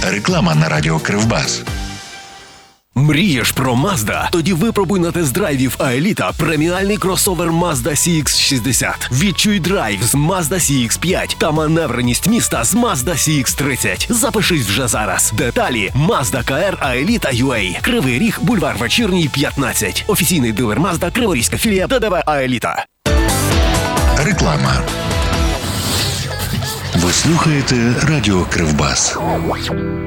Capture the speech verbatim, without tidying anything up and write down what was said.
Реклама на радіо Кривбас. Мрієш про Mazda? Тоді випробуй на тест-драйві в Аеліта преміальний кросовер Mazda сі ікс шістдесят. Відчуй драйв з Mazda сі ікс п'ять та маневреність міста з Mazda сі ікс тридцять. Запишись вже зараз. Деталі Mazda ка ар Аеліта ю ей. Кривий Ріг, бульвар Вечірній, п'ятнадцять. Офіційний дилер Mazda, Криворізька філія, ДДВ Аеліта. Реклама. Ви слухаєте радіо Кривбас.